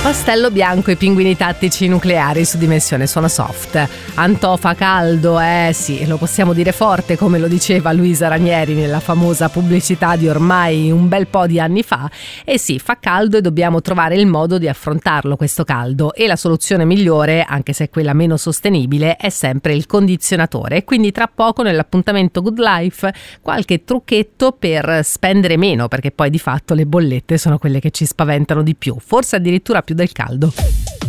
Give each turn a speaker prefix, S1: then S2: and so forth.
S1: Pastello bianco e pinguini tattici nucleari su Dimensione Suono Soft. Antò fa caldo, sì, lo possiamo dire forte come lo diceva Luisa Ranieri nella famosa pubblicità di ormai un bel po' di anni fa. E sì, fa caldo e dobbiamo trovare il modo di affrontarlo questo caldo, e la soluzione migliore, anche se è quella meno sostenibile, è sempre il condizionatore. E quindi tra poco nell'appuntamento Good Life qualche trucchetto per spendere meno, perché poi di fatto le bollette sono quelle che ci spaventano di più, forse addirittura più del caldo.